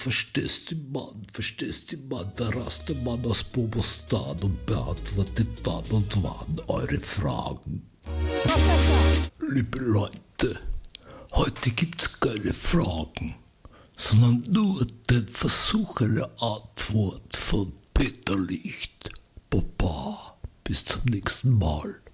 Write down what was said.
Verstehst du, Mann, der Rastermann aus Bobostan und beantwortet dann und wann eure Fragen. Liebe Leute, heute gibt's keine Fragen, sondern nur den Versuch einer Antwort von Peter Licht. Baba, bis zum nächsten Mal.